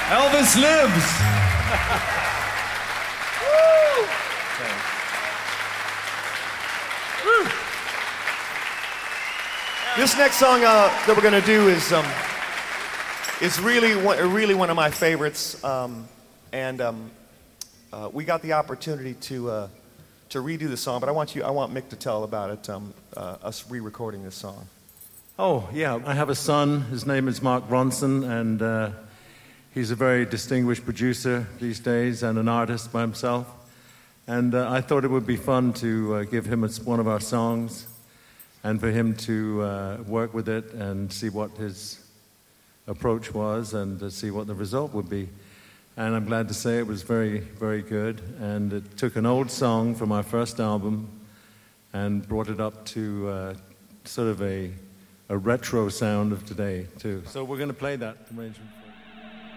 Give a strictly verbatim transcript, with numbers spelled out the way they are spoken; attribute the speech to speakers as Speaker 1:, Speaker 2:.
Speaker 1: Elvis lives.
Speaker 2: This next song uh, that we're going to do is um, is really one, really one of my favorites, um, and um, uh, we got the opportunity to uh, to redo the song. But I want you, I want Mick to tell about it. Um, uh, us re-recording this song.
Speaker 3: Oh yeah, I have a son. His name is Mark Ronson, and uh, he's a very distinguished producer these days and an artist by himself. And uh, I thought it would be fun to uh, give him a, one of our songs, and for him to uh, work with it and see what his approach was and to see what the result would be. And I'm glad to say it was very, very good. And it took an old song from our first album and brought it up to uh, sort of a, a retro sound of today, too. So we're going to play that arrangement.